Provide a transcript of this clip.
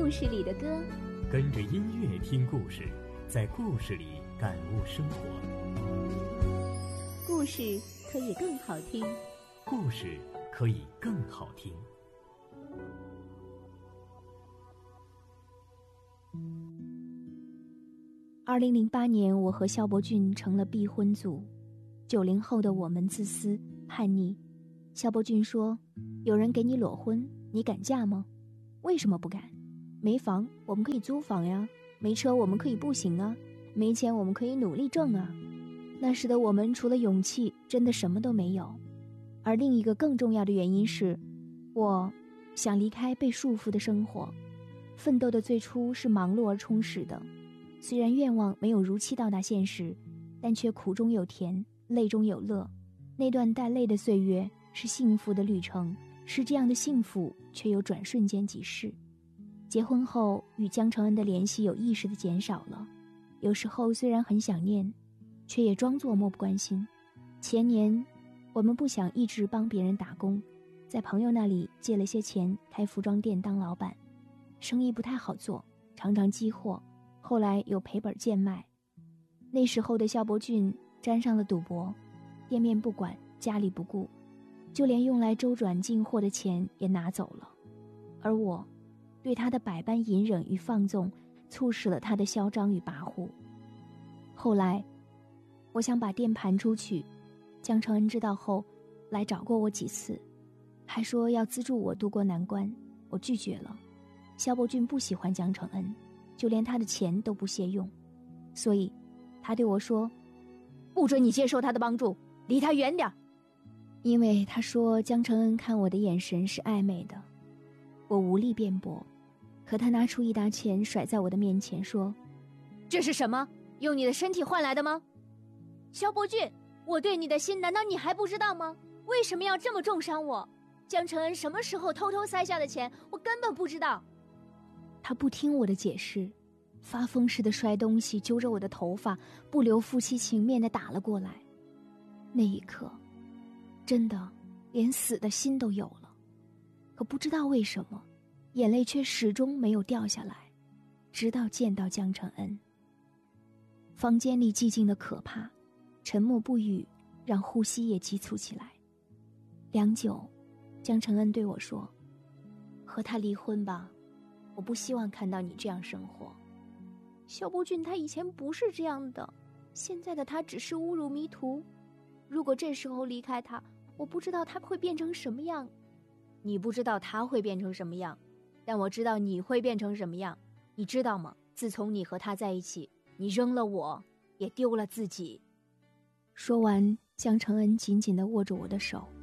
故事里的歌， 跟着音乐听故事，在故事里感悟生活。 故事可以更好听， 故事可以更好听。 2008年，我和肖伯俊成了避婚族。90后的我们自私叛逆。肖伯俊说：“有人给你裸婚，你敢嫁吗？为什么不敢？没房，我们可以租房呀；没车，我们可以步行啊；没钱，我们可以努力挣啊。”那时的我们除了勇气，真的什么都没有。而另一个更重要的原因是，我想离开被束缚的生活。奋斗的最初是忙碌而充实的，虽然愿望没有如期到达现实，但却苦中有甜，泪中有乐。那段带泪的岁月是幸福的旅程，是这样的幸福却又转瞬间即逝。结婚后与江承恩的联系有意识地减少了，有时候虽然很想念，却也装作漠不关心。前年我们不想一直帮别人打工，在朋友那里借了些钱开服装店当老板，生意不太好做，常常积货，后来又赔本贱卖。那时候的肖伯俊沾上了赌博，店面不管，家里不顾，就连用来周转进货的钱也拿走了。而我对他的百般隐忍与放纵，促使了他的嚣张与跋扈。后来我想把店盘出去，江承恩知道后来找过我几次，还说要资助我渡过难关，我拒绝了。肖伯俊不喜欢江承恩，就连他的钱都不屑用，所以他对我说：“不准你接受他的帮助，离他远点。”因为他说江承恩看我的眼神是暧昧的。我无力辩驳，可他拿出一沓钱甩在我的面前说：“这是什么？用你的身体换来的吗？肖伯俊，我对你的心难道你还不知道吗？为什么要这么重伤我？江承恩什么时候偷偷塞下的钱，我根本不知道。”他不听我的解释，发疯似的摔东西，揪着我的头发，不留夫妻情面地打了过来。那一刻真的连死的心都有了，可不知道为什么眼泪却始终没有掉下来，直到见到江承恩。房间里寂静的可怕，沉默不语让呼吸也急促起来。良久，江承恩对我说：“和他离婚吧，我不希望看到你这样生活。肖伯俊他以前不是这样的，现在的他只是误入迷途。如果这时候离开他，我不知道他会变成什么样。你不知道他会变成什么样，但我知道你会变成什么样。你知道吗？自从你和他在一起，你扔了我，也丢了自己。”说完，江承恩紧紧地握着我的手，